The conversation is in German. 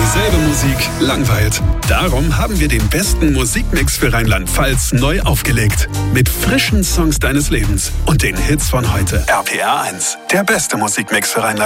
Dieselbe Musik langweilt. Darum haben wir den besten Musikmix für Rheinland-Pfalz neu aufgelegt. Mit frischen Songs deines Lebens und den Hits von heute. RPR 1, der beste Musikmix für Rheinland-Pfalz.